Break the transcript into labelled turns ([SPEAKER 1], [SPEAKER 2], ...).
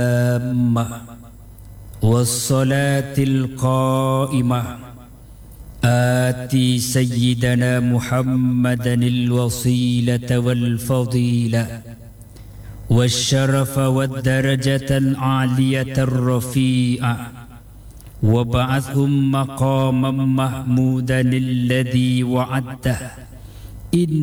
[SPEAKER 1] والصلاة القائمة آتي سيدنا محمدا الوسيلة والفضيلة والشرف والدرجة العالية الرفيعة وابعثهم مقاما محمودا الذي وعدته.